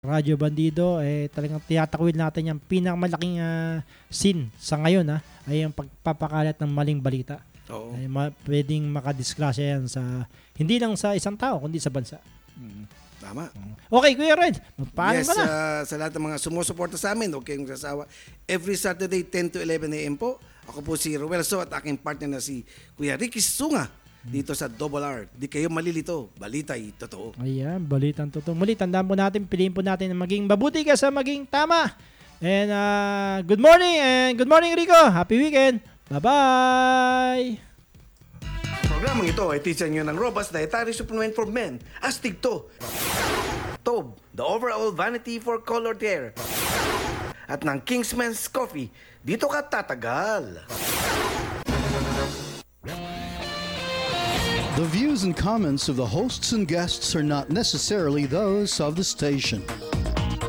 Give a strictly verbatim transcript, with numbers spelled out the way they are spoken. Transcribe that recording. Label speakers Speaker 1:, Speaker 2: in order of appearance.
Speaker 1: Radyo Bandido, eh, talagang tiyatakwil natin yung pinakamalaking uh, sin sa ngayon ha, ay yung pagpapakalat ng maling balita.
Speaker 2: Oo.
Speaker 1: Ay, ma- pwedeng makadisgrasya yan sa, hindi lang sa isang tao, kundi sa bansa.
Speaker 2: Mm. Tama.
Speaker 1: Okay, Kuya Red, magpaalam
Speaker 2: Yes,
Speaker 1: ka na.
Speaker 2: uh, sa lahat ng mga sumusuporta sa amin, huwag kayong sasawa. Every Saturday, ten to eleven a.m. po. Ako po si Ruel So at aking partner na si Kuya Ricky Sunga dito sa Double R. Di kayo malilito. Balita'y totoo.
Speaker 1: Ayan, balitang totoo. Muli, tandaan po natin, piliin po natin na maging mabuti ka sa maging tama. And uh, good morning and good morning, Rico. Happy weekend. Bye-bye.
Speaker 2: Programang ito ay teacher nyo ng Robust Dietary Supplement for Men. Astig to. Tob, the overall vanity for colored hair. At ng Kingsman's Coffee, dito ka tatagal.
Speaker 3: The views and comments of the hosts and guests are not necessarily those of the station.